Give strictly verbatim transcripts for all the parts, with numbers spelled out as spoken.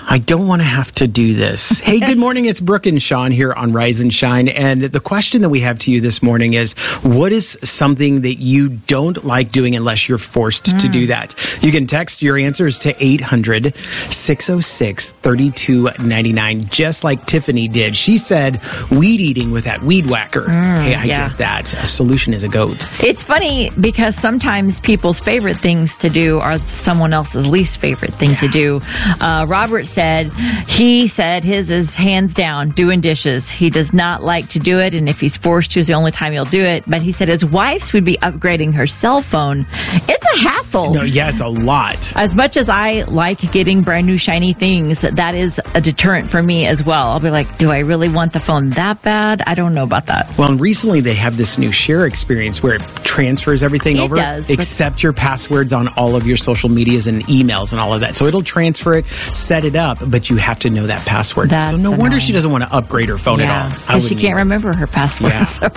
I don't want to have to do this. Hey, good morning. It's Brooke and Sean here on Rise and Shine. And the question that we have to you this morning is, what is something that you don't like doing unless you're forced mm. to do that? You can text your answers to eight hundred, six oh six, three two nine nine, just like Tiffany did. She said weed eating with that weed whacker. Mm, hey, I yeah. get that. A solution is a goat. It's funny because sometimes people's favorite things to do are someone else's least favorite thing yeah. to do. Uh, Robert said he said his is hands down doing dishes. He does not like to do it, and if he's forced to, is the only time he'll do it. But he said his wife's would be upgrading her cell phone. It's a hassle. No, yeah, it's a lot. As much as I like getting brand new shiny things, that is a deterrent for me as well. I'll be like, do I really want the phone that bad? I don't know about that. Well, and recently they have this new share experience where it transfers everything it over, does, except your passwords on all of your social medias and emails and all of that. So it'll transfer it, set it up, but you have to know that password. That's so no annoying. wonder she doesn't want to upgrade her phone yeah, at all. Because she can't remember her password. Yeah. So.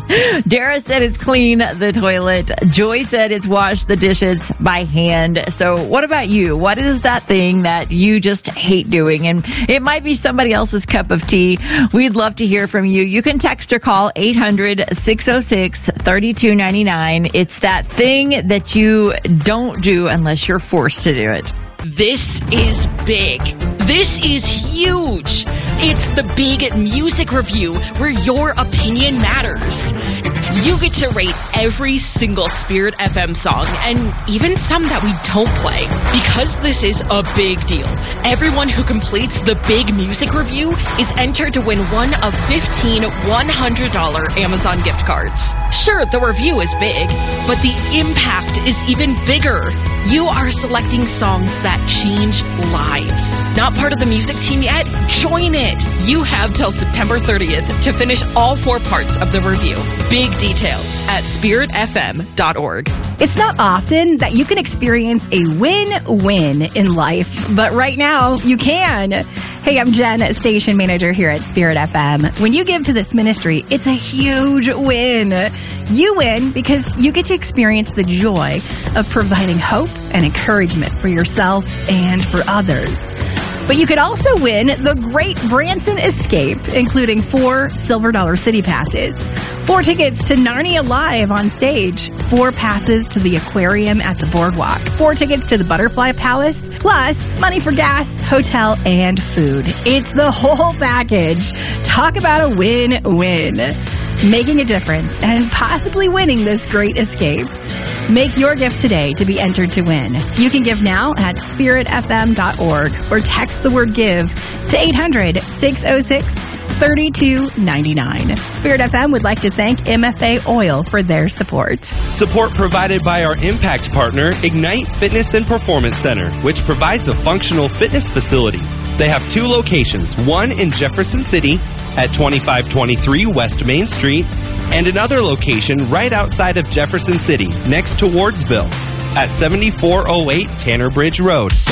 Dara said it's clean the toilet. Joy said it's wash the dishes by hand. So what about you? What is that thing that you just hate doing? And it might be somebody else's cup of tea. We'd love to hear from you. You can text or call eight hundred, six oh six, three two nine nine. It's that thing that you don't do unless you're forced to do it. This is big. This is huge. It's the Big Music Review where your opinion matters. You get to rate every single Spirit F M song and even some that we don't play. Because this is a big deal, everyone who completes the Big Music Review is entered to win one of fifteen one hundred dollars Amazon gift cards. Sure, the review is big, but the impact is even bigger. You are selecting songs that change lives. Not part of the music team yet? Join it. You have till September thirtieth to finish all four parts of the review. Big details at spirit f m dot org. It's not often that you can experience a win-win in life, but right now you can. Hey, I'm Jen, station manager here at Spirit F M. When you give to this ministry, it's a huge win. You win because you get to experience the joy of providing hope and encouragement for yourself and for others. But you could also win the Great Branson Escape, including four Silver Dollar City passes, four tickets to Narnia Live on stage, four passes to the aquarium at the boardwalk, four tickets to the Butterfly Palace, plus money for gas, hotel, and food. It's the whole package. Talk about a win-win. Making a difference and possibly winning this great escape. Make your gift today to be entered to win. You can give now at spirit f m dot org or text the word give to eight hundred, six oh six, three two nine nine. Spirit F M would like to thank M F A Oil for their support. Support provided by our impact partner, Ignite Fitness and Performance Center, which provides a functional fitness facility. They have two locations, one in Jefferson City at twenty-five twenty-three West Main Street, and another location right outside of Jefferson City, next to Wardsville, at seventy-four oh eight Tanner Bridge Road.